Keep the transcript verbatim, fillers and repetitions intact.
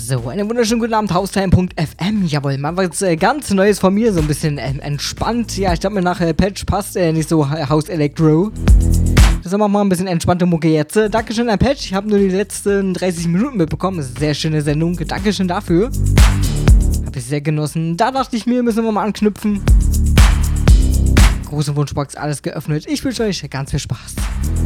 So, einen wunderschönen guten Abend, Haustime Punkt F M. Jawohl, mal was äh, ganz Neues von mir, so ein bisschen ähm, entspannt. Ja, ich glaube mir nach äh, Patch passt äh, nicht so äh, House Electro. Deshalb machen wir mal ein bisschen entspannte Mucke jetzt. Äh, Dankeschön an Patch, ich habe nur die letzten dreißig Minuten mitbekommen. Das ist eine sehr schöne Sendung, Dankeschön dafür. Habe ich sehr genossen. Da dachte ich mir, müssen wir mal anknüpfen. Große Wunschbox, alles geöffnet. Ich wünsche euch ganz viel Spaß.